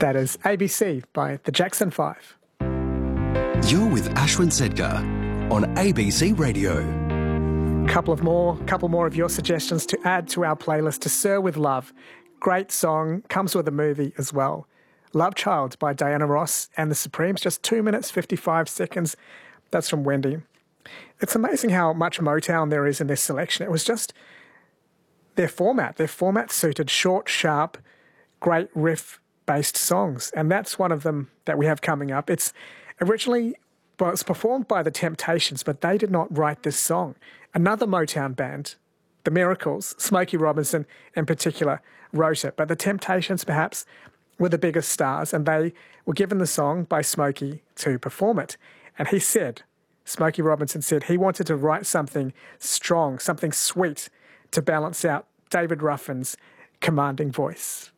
That is ABC by the Jackson 5. You're with Ashwin Sedkar on ABC Radio. Couple more of your suggestions to add to our playlist. To Sir with Love. Great song, comes with a movie as well. Love Child by Diana Ross and the Supremes, just 2 minutes, 55 seconds. That's from Wendy. It's amazing how much Motown there is in this selection. It was just their format. Their format suited short, sharp, great riff-based songs. And that's one of them that we have coming up. It's performed by the Temptations, but they did not write this song. Another Motown band, the Miracles, Smokey Robinson in particular, wrote it. But the Temptations perhaps were the biggest stars, and they were given the song by Smokey to perform it. And Smokey Robinson said he wanted to write something strong, something sweet to balance out David Ruffin's commanding voice.